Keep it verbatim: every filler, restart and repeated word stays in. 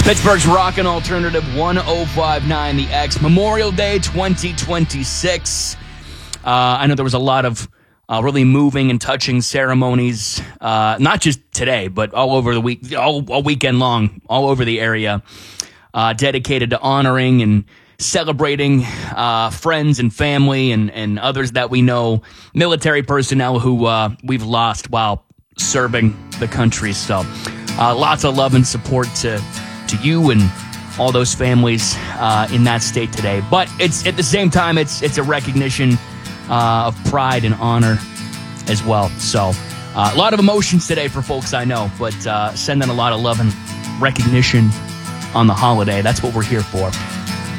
Pittsburgh's Rockin' Alternative one oh five point nine, The X, Memorial Day twenty twenty-six. Uh, I know there was a lot of uh, really moving and touching ceremonies, uh, not just today, but all over the week, all, all weekend long, all over the area, uh, dedicated to honoring and celebrating uh, friends and family and, and others that we know, military personnel who uh, we've lost while serving the country. So uh, lots of love and support to to you and all those families uh, in that state today. But it's at the same time, it's it's a recognition uh, of pride and honor as well. So uh, a lot of emotions today for folks I know, but uh, sending a lot of love and recognition on the holiday. That's what we're here for.